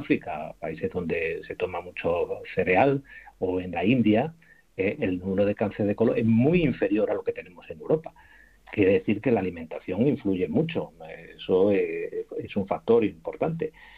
África, países donde se toma mucho cereal, o en la India, el número de cáncer de colon es muy inferior a lo que tenemos en Europa. Quiere decir que la alimentación influye mucho, eso es un factor importante.